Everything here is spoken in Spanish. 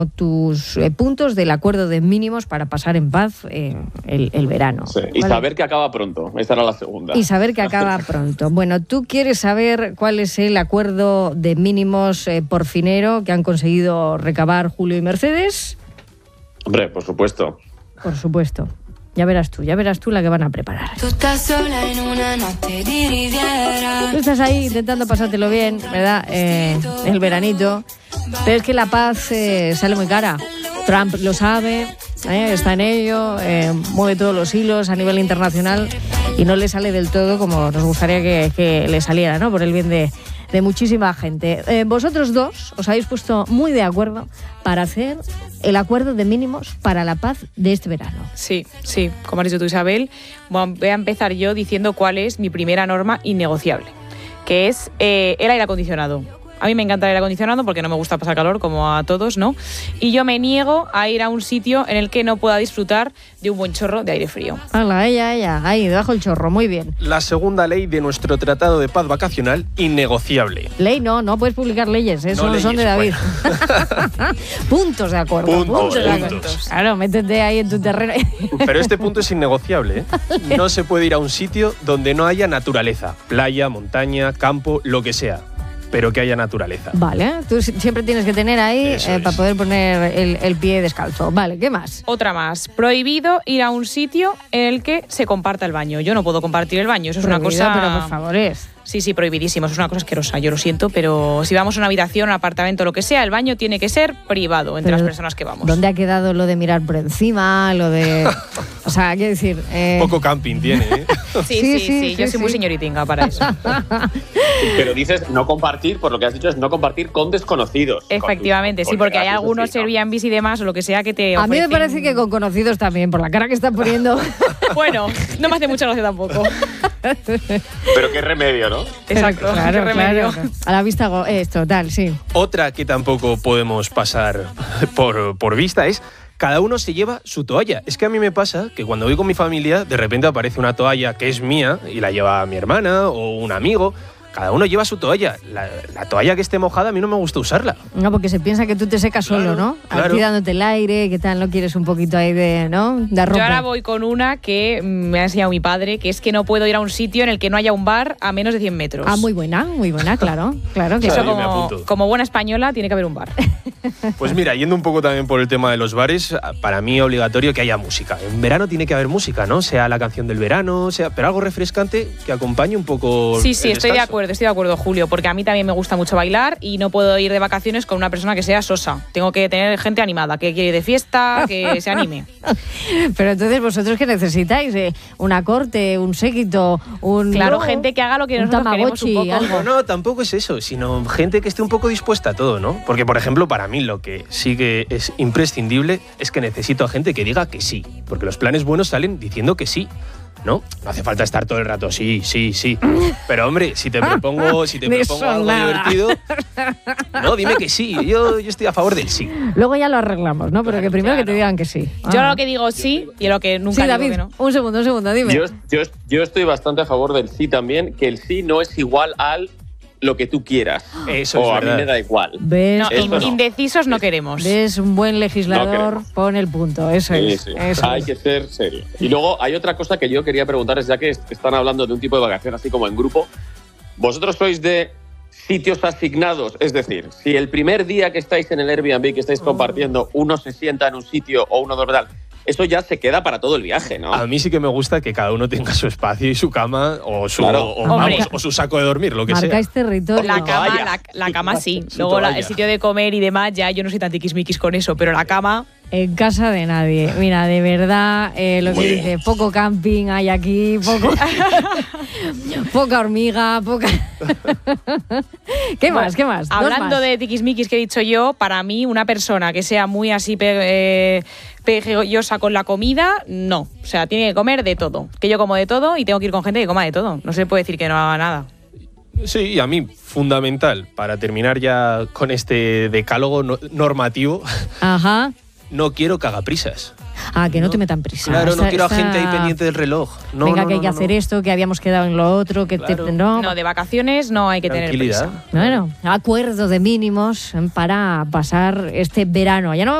tus puntos del acuerdo de mínimos para pasar en paz el verano. Sí. Y ¿vale? Saber que acaba pronto. Esta era la segunda. Y saber que acaba pronto. Bueno, ¿tú quieres saber cuál es el acuerdo de mínimos por finero que han conseguido recabar Julio y Mercedes? Hombre, por supuesto. Por supuesto. Ya verás tú la que van a preparar. Tú estás sola en una noche de Riviera. Tú estás ahí intentando pasártelo bien, ¿verdad? El veranito. Pero es que la paz sale muy cara. Trump lo sabe, está en ello, mueve todos los hilos a nivel internacional y no le sale del todo como nos gustaría que le saliera, ¿no? Por el bien de muchísima gente. Vosotros dos os habéis puesto muy de acuerdo para hacer el acuerdo de mínimos para la paz de este verano. Sí, como has dicho tú, Isabel. Bueno, voy a empezar yo diciendo cuál es mi primera norma innegociable, que es el aire acondicionado. A mí me encanta el aire acondicionado porque no me gusta pasar calor, como a todos, ¿no? Y yo me niego a ir a un sitio en el que no pueda disfrutar de un buen chorro de aire frío. ¡Hala, ella! Ahí, debajo el chorro, muy bien. La segunda ley de nuestro Tratado de Paz Vacacional, innegociable. Ley no puedes publicar leyes, no son de David. Bueno. Puntos de acuerdo. Puntos de acuerdo. Claro, métete ahí en tu terreno. Pero este punto es innegociable, ¿eh? Vale. No se puede ir a un sitio donde no haya naturaleza, playa, montaña, campo, lo que sea, pero que haya naturaleza. Vale, tú siempre tienes que tener ahí para poder poner el pie descalzo. Vale, ¿qué más? Otra más. Prohibido ir a un sitio en el que se comparta el baño. Yo no puedo compartir el baño, eso es prohibido, una cosa... pero por favor es... Sí, prohibidísimo. Es una cosa asquerosa, yo lo siento, pero si vamos a una habitación, un apartamento, lo que sea, el baño tiene que ser privado entre las personas que vamos. ¿Dónde ha quedado lo de mirar por encima? Lo de... O sea, quiero decir... Poco camping tiene, ¿eh? Sí. Yo soy muy señoritinga para eso. Pero dices no compartir, por lo que has dicho, es no compartir con desconocidos. Efectivamente, sí, porque hay algunos Airbnbs y demás, o lo que sea que te ofrecen... A mí me parece que con conocidos también, por la cara que están poniendo. Bueno, no me hace mucha gracia tampoco. Pero qué remedio, ¿no? Exacto, qué remedio. Claro. A la vista total, sí. Otra que tampoco podemos pasar por vista es... Cada uno se lleva su toalla. Es que a mí me pasa que cuando voy con mi familia, de repente aparece una toalla que es mía y la lleva mi hermana o un amigo. Cada uno lleva su toalla. La toalla que esté mojada a mí no me gusta usarla. No, porque se piensa que tú te secas solo, ¿no? Claro. Aquí dándote el aire, ¿qué tal? ¿No quieres un poquito ahí de ropa? Yo ahora voy con una que me ha enseñado mi padre, que es que no puedo ir a un sitio en el que no haya un bar a menos de 100 metros. Ah, muy buena, claro. Que eso como buena española tiene que haber un bar. Pues mira, yendo un poco también por el tema de los bares, para mí es obligatorio que haya música. En verano tiene que haber música, ¿no? Sea la canción del verano, pero algo refrescante que acompañe un poco. Sí, estoy de acuerdo, Julio, porque a mí también me gusta mucho bailar y no puedo ir de vacaciones con una persona que sea sosa. Tengo que tener gente animada, que quiere ir de fiesta, que se anime. Pero entonces, ¿vosotros qué necesitáis? ¿Una corte, un séquito, gente que haga lo que nosotros queremos un poco? Algo. No, tampoco es eso, sino gente que esté un poco dispuesta a todo, ¿no? Porque, por ejemplo, para mí lo que sí que es imprescindible es que necesito a gente que diga que sí, porque los planes buenos salen diciendo que sí. ¿No? No hace falta estar todo el rato, sí. Pero, hombre, si te propongo algo divertido, no, dime que sí. Yo estoy a favor del sí. Luego ya lo arreglamos, ¿no? Pero que primero que te digan que sí. Yo lo que digo sí y lo que nunca digo David, que no. Un segundo, dime. Yo estoy bastante a favor del sí también, que el sí no es igual al lo que tú quieras. Eso o es a mí me da igual. ¿Ves? Indecisos no queremos. ¿Ves? Un buen legislador pone el punto. Eso es. Hay que ser serio. Y luego hay otra cosa que yo quería preguntarles, ya que están hablando de un tipo de vacación así como en grupo. ¿Vosotros sois de sitios asignados? Es decir, si el primer día que estáis en el Airbnb, que estáis compartiendo, uno se sienta en un sitio o uno dormir, eso ya se queda para todo el viaje, ¿no? A mí sí que me gusta que cada uno tenga su espacio y su cama o su saco de dormir, lo que sea. Marcáis territorio. La cama sí. Luego el sitio de comer y demás, ya yo no soy tan tiquismiquis con eso, pero la cama... En casa de nadie. Mira, de verdad, lo que dice, poco camping hay aquí, poca hormiga, poca... ¿Qué más? Hablando de tiquismiquis que he dicho yo, para mí una persona que sea muy así pegoyosa con la comida, no. O sea, tiene que comer de todo. Que yo como de todo y tengo que ir con gente que coma de todo. No se puede decir que no haga nada. Sí, y a mí, fundamental, para terminar ya con este decálogo normativo... Ajá. No quiero cagaprisas. que no te metan prisa. Claro, no quiero a gente ahí pendiente del reloj. No, venga, no, que hay no, que no, hacer no. esto, que habíamos quedado en lo otro, que Claro. No, de vacaciones no hay que tener Tranquilidad. prisa. Bueno, acuerdo de mínimos para pasar este verano. Ya no